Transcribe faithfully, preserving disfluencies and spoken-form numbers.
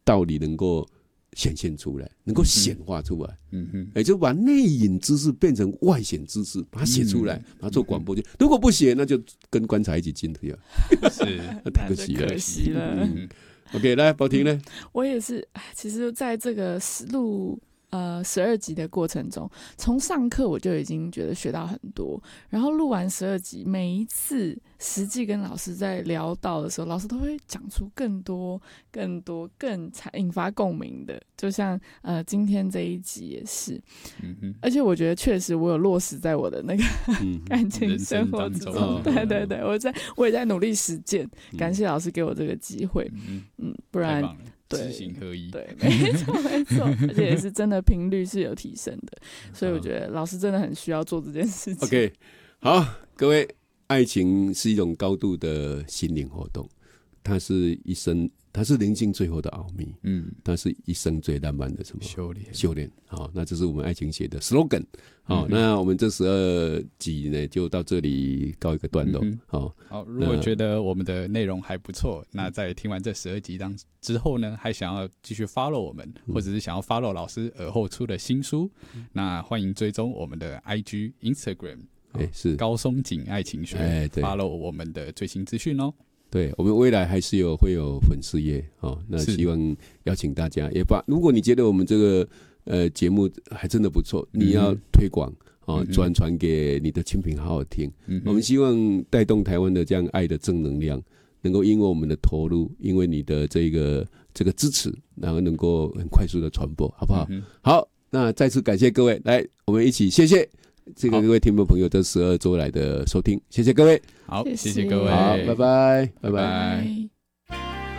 道理能够显现出来，能够显化出来， 嗯哼， 也就把内隐知识变成外显知识，把它写出来，把它做广播剧。如果不写，那就跟棺材一起进去啊， 是太可惜了， 可惜了。 嗯、OK， 来，宝婷呢？ 我也是，其实在这个录呃十二集的过程中，从上课我就已经觉得学到很多，然后录完十二集，每一次实际跟老师在聊到的时候，老师都会讲出更多、更多、更引发共鸣的，就像呃今天这一集也是，嗯哼，而且我觉得确实我有落实在我的那个、嗯、感情生活之中，哦、对对对，我在我也在努力实践，感谢老师给我这个机会，嗯嗯，不然。 知行合一， 对，没错没错，而且也是真的频率是有提升的，所以我觉得老师真的很需要做这件事情。 OK， 好，各位，爱情是一种高度的心灵活动，它是一生，它是人性最后的奥秘，嗯，它是一生最浪漫的什么修炼修炼。好，那这是我们爱情写的 slogan。好，嗯、那我们这十二集呢，就到这里告一个段落。嗯、好， 好，如果觉得我们的内容还不错，那在听完这十二集当之后呢，还想要继续 follow 我们，嗯、或者是想要 follow 老师尔后出的新书，嗯、那欢迎追踪我们的 I G、Instagram， 哎、欸，是高松景爱情学，哎、欸，对 ，follow 我们的最新资讯哦。 对，我们未来还是有会有粉丝页哦，那希望邀请大家也把，如果你觉得我们这个呃节目还真的不错，你要推广哦，转传给你的亲朋好友听。嗯、我们希望带动台湾的这样爱的正能量，能够因为我们的投入，因为你的这个这个支持，然后能够很快速的传播，好不好？嗯、好，那再次感谢各位，来，我们一起谢谢。这个各位听众朋友这十二周来的收听，谢谢各位。 好，谢谢各位， 好，拜拜，拜拜。 拜拜。